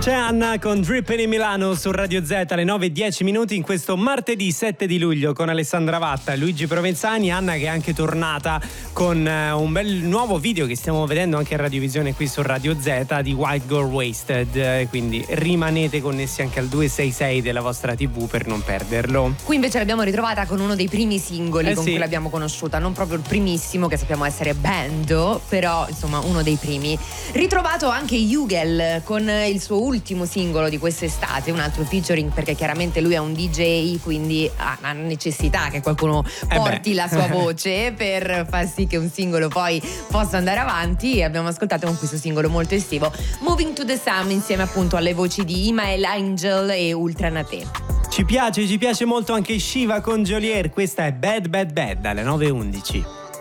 C'è Anna con Drippin' in Milano su Radio Z alle 9:10 in questo martedì 7 di luglio con Alessandra Vatta e Luigi Provenzani. Anna che è anche tornata con un bel nuovo video che stiamo vedendo anche in radiovisione qui su Radio Z di White Girl Wasted, quindi rimanete connessi anche al 266 della vostra TV per non perderlo. Qui invece l'abbiamo ritrovata con uno dei primi singoli con sì, cui l'abbiamo conosciuta, non proprio il primissimo che sappiamo essere Bando, però insomma uno dei primi. Ritrovato anche Jugel con il suo ultimo singolo di quest'estate, un altro featuring perché chiaramente lui è un DJ, quindi ha necessità che qualcuno porti la sua voce per far sì che un singolo poi possa andare avanti, e abbiamo ascoltato con questo singolo molto estivo Moving to the Sun insieme appunto alle voci di Imael Angel e Ultra Nate. Ci piace molto anche Shiva con Jolier, questa è Bad Bad Bad alle 9:11.